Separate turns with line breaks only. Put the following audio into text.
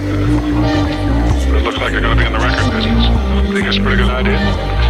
But it looks like you're going to be in the record business. I think it's a pretty good idea.